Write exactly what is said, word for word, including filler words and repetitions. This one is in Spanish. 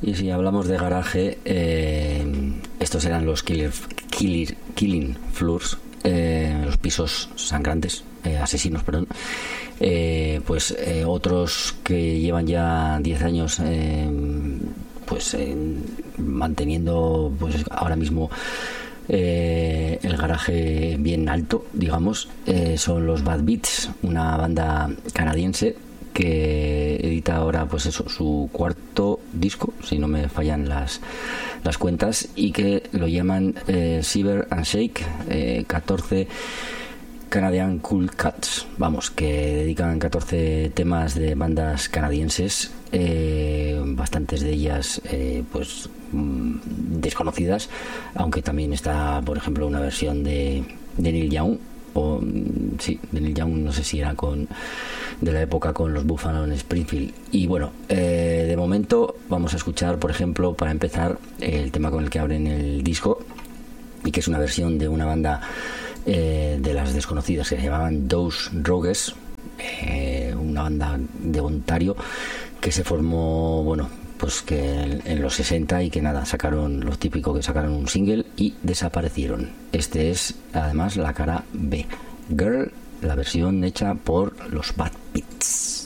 Y si hablamos de garaje, eh, estos eran los killer, killer, Killing Floors, eh, los pisos sangrantes, eh, asesinos, perdón. Eh, pues eh, otros que llevan ya diez años eh, pues eh, manteniendo pues ahora mismo eh, el garaje bien alto, digamos, eh, son los Bad Beats, una banda canadiense que edita ahora pues eso, su cuarto disco, si no me fallan las las cuentas, y que lo llaman eh, Shiver and Shake, eh, catorce Canadian Cool Cats, vamos, que dedican catorce temas de bandas canadienses, eh, bastantes de ellas eh, pues mmm, desconocidas, aunque también está, por ejemplo, una versión de, de Neil Young, o sí, de Neil Young, no sé si era con de la época con los Buffalo en Springfield. Y bueno, eh, de momento vamos a escuchar, por ejemplo, para empezar, el tema con el que abren el disco, y que es una versión de una banda eh, de las desconocidas que se llamaban Those Rogues, eh, una banda de Ontario que se formó, bueno, pues que en, en los sesenta, y que nada, sacaron lo típico, que sacaron un single y desaparecieron. Este es además la cara B, Girl, la versión hecha por los Bad Beats.